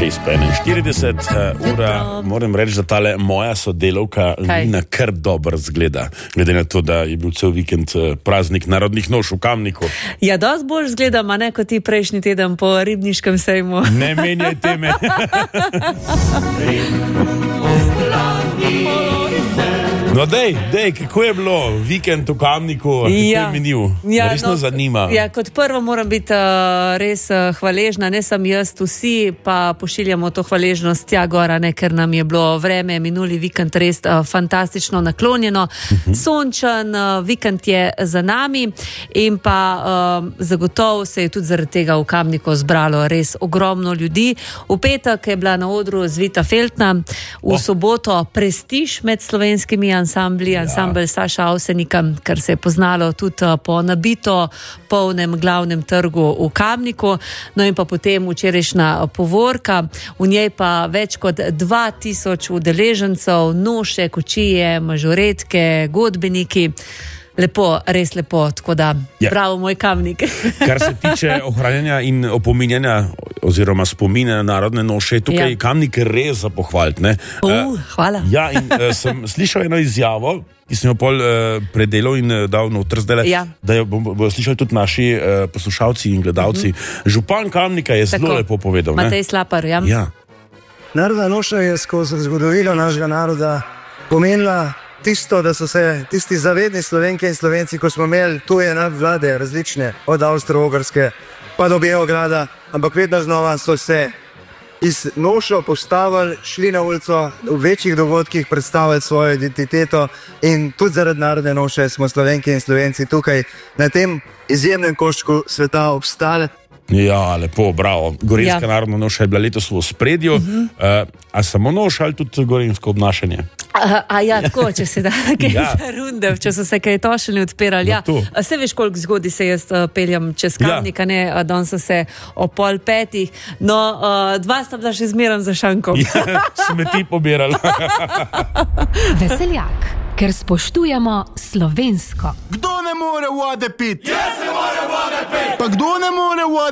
6:41 ura, moram reči, da tale moja sodelavka Lina kar dobro zgleda, glede na to, da je bil cel vikend praznik narodnih noš v Kamniku. Ja, dosti bolj zgledam, a ne kot ti prejšnji teden po ribniškem sejmu. Ne menjaj teme. No dej, kako je bilo vikend v Kamniku, kako je minil? Resno zanima. Ja, kot prvo moram biti res hvaležna, ne sam jaz, vsi pa pošiljamo to hvaležnost tja gora, ne, ker nam je bilo vreme minuli vikend res fantastično naklonjeno. Sončen vikend je za nami in pa zagotovo se je tudi zaradi tega v Kamniku zbralo res ogromno ljudi. V petek je bila na odru Zvita Feltna, v soboto Prestiž med slovenskimi ansambli, ansambel Saša Avsenika, kar se je poznalo tudi po nabito polnem glavnem trgu v Kamniku. No in pa potem včerajšnja povorka, v njej pa več kot 2000 udeležencev, noše, kočije, mažoretke, godbeniki. Lepo, res lepo, tako da bravo moj Kamnik. Kar se tiče ohranjanja in opominjanja oziroma spomina na narodne noše, tukaj Kamnik res za pohvaliti, ne? Hvala. Ja, in sem slišal eno izjavo, ki sem jo pol predelal in dal noter zdaj, da jo bodo slišali tudi naši poslušalci in gledalci. Župan Kamnika je zelo lepo povedal. Matej Slapar, ja. Narodna noša je skozi zgodovino našega naroda pomenila tisto, da so se tisti zavedni Slovenke in Slovenci, ko smo imeli tuje nadvlade različne, od Avstro-Ogrske pa do Beograda, ampak vedno znova so se iz nošo postavili, šli na ulico, v večjih dogodkih predstavili svojo identiteto in tudi zaradi narodne noše smo Slovenke in Slovenci tukaj na tem izjemnem koščku sveta obstali. Ja, lepo, bravo. Gorenjska narodna noša je bila letos v ospredju, a samo noš ali tudi gorenjsko obnašanje? Tako, če se da kaj runde, če so se kaj tošeni odpirali. Se veš, koliko zgodi se jaz peljem čez Kamnik, ne, danes so se o 4:30, no, 2 sta bila še zmeram za šankom. Smeti pobirali. Veseljak, ker spoštujemo slovensko. Kdo ne more vode piti? Jaz ne more vode piti. Pa kdo ne more vode